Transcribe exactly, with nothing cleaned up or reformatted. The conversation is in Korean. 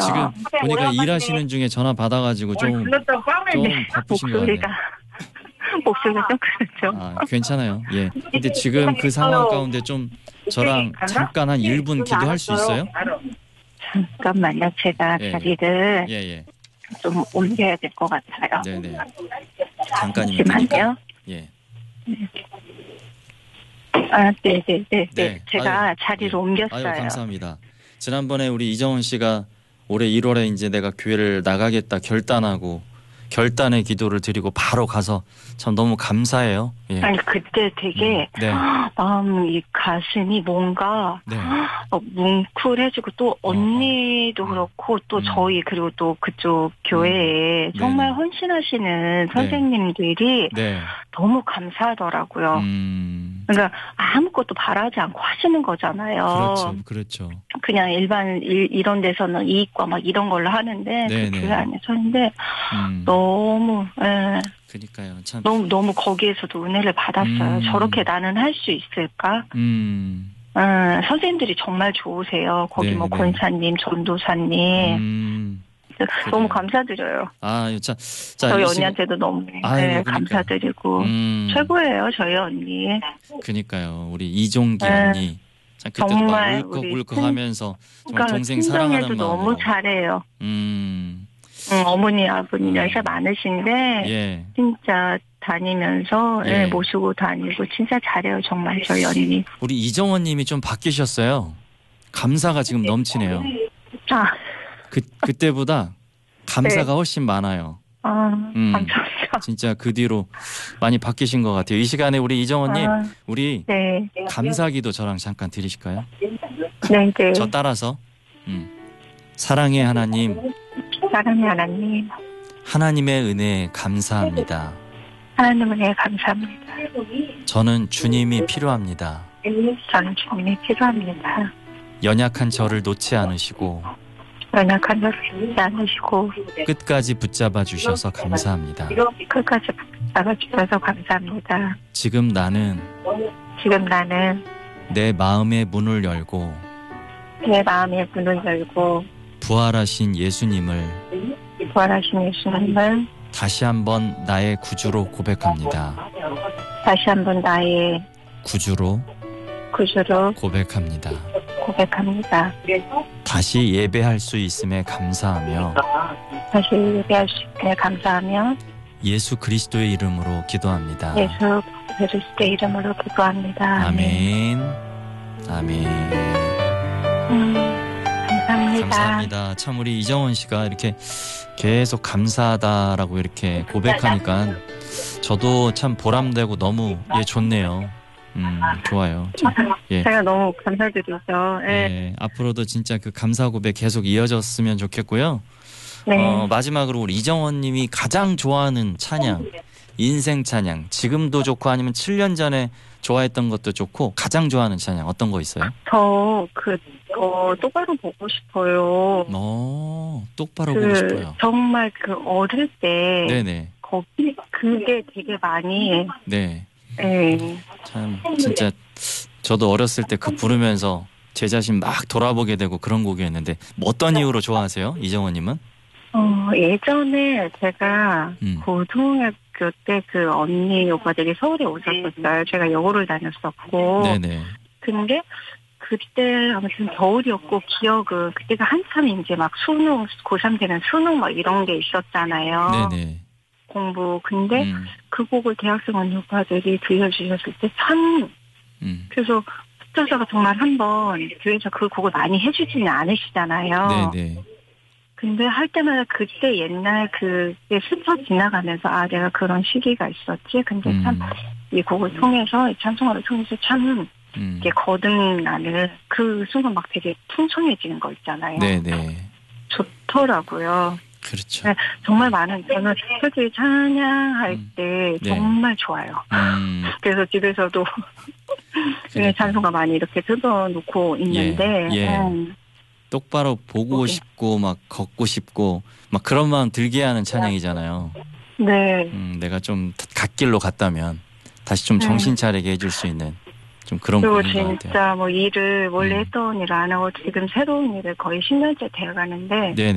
지금 보니까 일하시는 중에 전화 받아가지고 좀, 좀 바쁘신 것 같아요. 목소리가 좀 그렇죠. 아, 괜찮아요. 예. 근데 지금 그 상황 가운데 좀 저랑 잠깐 한 일 분 기도할 수 있어요? 잠깐만요. 제가 예, 자리를 예, 예. 좀 옮겨야 될 것 같아요. 네네. 잠깐이면 되니까. 예. 아, 네네네. 네, 네. 네. 제가 아유, 자리를 예. 옮겼어요. 아유, 감사합니다. 지난번에 우리 이정원 씨가 올해 일월에 이제 내가 교회를 나가겠다 결단하고 결단의 기도를 드리고 바로 가서 참 너무 감사해요. 예. 아니 그때 되게 음, 네. 마음 이 가슴이 뭔가 네. 어, 뭉클해지고 또 언니도 어, 어. 그렇고 또 음. 저희 그리고 또 그쪽 교회에 음. 정말 네네. 헌신하시는 선생님들이 네. 너무 감사하더라고요. 음. 그러니까 아무것도 바라지 않고 하시는 거잖아요. 그렇죠, 그렇죠. 그냥 일반 일, 이런 데서는 이익과 막 이런 걸로 하는데 네네. 그 교회 안에서 하는데 음. 너무 예, 그러니까요. 참. 너무 너무 거기에서도 은혜를 받았어요. 음. 저렇게 나는 할 수 있을까? 음. 음, 선생님들이 정말 좋으세요. 거기 네, 뭐 네. 권사님, 전도사님. 음. 너무 감사드려요. 아, 자, 자, 저희 이 시간- 언니한테도 너무 아이고, 네, 그러니까요. 감사드리고 음. 최고예요, 저희 언니. 그니까요. 우리 이종기 네. 언니. 참 그때도 정말 막 우리 울컥울컥하면서 정말 그러니까 동생 친정에도 사랑하는 너무 마음으로. 잘해요. 음. 응, 어머니, 아버님 아. 연세 많으신데 예. 진짜 다니면서 예. 예, 모시고 다니고 진짜 잘해요, 정말 저희 언니. 우리 이정원 님이 좀 바뀌셨어요. 감사가 지금 넘치네요. 아, 그 그때보다 감사가 네. 훨씬 많아요. 아 음. 감사합니다. 진짜 그 뒤로 많이 바뀌신 것 같아요. 이 시간에 우리 이정원 님, 아, 우리 네. 감사기도 저랑 잠깐 드리실까요? 네, 네. 저 따라서. 음. 사랑의 하나님, 사랑의 하나님, 하나님의 은혜에 감사합니다. 하나님 은혜 감사합니다. 저는 주님이 필요합니다. 저는 주님이 필요합니다. 연약한 저를 놓지 않으시고 연약한 저를 잊지 않으시고 끝까지 붙잡아 주셔서 감사합니다. 끝까지 잡아주셔서 감사합니다. 지금 나는 지금 나는 내 마음의 문을 열고 내 마음의 문을 열고 부활하신 예수님을 부활하신 예수님을 다시 한번 나의 구주로 고백합니다. 다시 한번 나의 구주로 구주로 고백합니다. 고백합니다. 다시 예배할 수 있음에 감사하며 다시 예배할 수 있게 감사하며 예수 그리스도의 이름으로 기도합니다. 예수 그리스도의 이름으로 기도합니다. 아멘. 아멘. 음, 감사합니다. 감사합니다. 참 우리 이정원 씨가 이렇게 계속 감사하다라고 이렇게 고백하니까 저도 참 보람되고 너무 예 좋네요. 음 좋아요. 참, 예. 제가 너무 감사드리죠. 예. 예, 앞으로도 진짜 그 감사 고백 계속 이어졌으면 좋겠고요. 네. 어, 마지막으로 우리 이정원 님이 가장 좋아하는 찬양, 인생 찬양, 지금도 좋고 아니면 칠 년 전에 좋아했던 것도 좋고 가장 좋아하는 찬양 어떤 거 있어요? 저, 그, 어, 똑바로 보고 싶어요. 어, 똑바로 그, 보고 싶어요. 정말 그 어릴 때, 네네. 거기, 그게 되게 많이, 네. 예. 참 진짜 저도 어렸을 때 그 부르면서 제 자신 막 돌아보게 되고 그런 곡이었는데 뭐 어떤 이유로 좋아하세요? 이정원 님은? 어, 예전에 제가 음. 고등학교 때 그 언니 오빠들이 서울에 오셨었어요. 제가 여고를 다녔었고. 네네. 근데 그때 아무튼 겨울이었고 기억은 그때가 한참 이제 막 수능, 고삼 때는 수능 막 이런 게 있었잖아요. 네네. 공부. 근데 음. 그 곡을 대학생 언니 오빠들이 들려주셨을 때 참, 음. 그래서 스타사가 정말 한번 교회에서 그 곡을 많이 해주지는 않으시잖아요. 네네. 근데 할 때마다 그때 옛날 그게 스쳐 지나가면서 아 내가 그런 시기가 있었지. 근데 음. 참 이 곡을 통해서 이 찬송가를 통해서 참 음. 이게 거듭나는 그 순간 막 되게 풍성해지는 거 있잖아요. 네네. 좋더라고요. 그렇죠. 네, 정말 많은 저는 솔직히 찬양할 음. 때 네. 정말 좋아요. 음. 그래서 집에서도 네, 찬송가 많이 이렇게 틀어놓고 있는데 예, 예. 음, 똑바로 보고 오케이. 싶고 막 걷고 싶고 막 그런 마음 들게 하는 찬양이잖아요. 네. 음, 내가 좀 갓길로 갔다면 다시 좀 정신 차리게 해줄 수 있는 좀 그런 그리고 곡인 것 같아요. 진짜 뭐 일을 원래 음. 했던 일을 안 하고 지금 새로운 일을 거의 십 년째 되어가는데 네.